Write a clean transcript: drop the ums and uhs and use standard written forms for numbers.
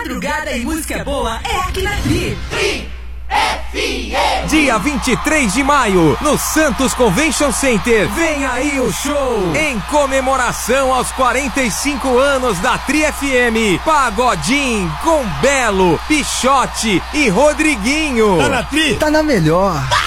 Madrugada e música boa é aqui na Tri. FM. Dia 23 de maio, no Santos Convention Center. Vem aí o show em comemoração aos 45 anos da Tri FM. Pagodinho com Belo, Pichote e Rodriguinho. Tá na Tri? Tá na melhor.